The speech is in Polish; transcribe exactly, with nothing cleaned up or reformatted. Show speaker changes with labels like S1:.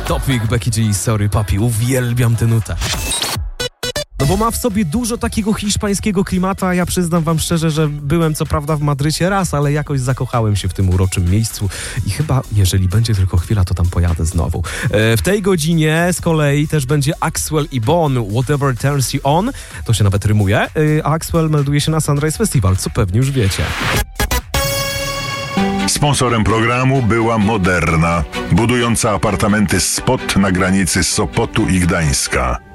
S1: Topic, Becky G, Sorry Papi, uwielbiam tę nutę. No bo ma w sobie dużo takiego hiszpańskiego klimatu, a ja przyznam wam szczerze, że byłem co prawda w Madrycie raz, ale jakoś zakochałem się w tym uroczym miejscu i chyba, jeżeli będzie tylko chwila, to tam pojadę znowu. E, w tej godzinie z kolei też będzie Axwell i Bon, Whatever Turns You On, to się nawet rymuje, e, a Axwell melduje się na Sunrise Festival, co pewnie już wiecie.
S2: Sponsorem programu była Moderna, budująca apartamenty Spot na granicy Sopotu i Gdańska.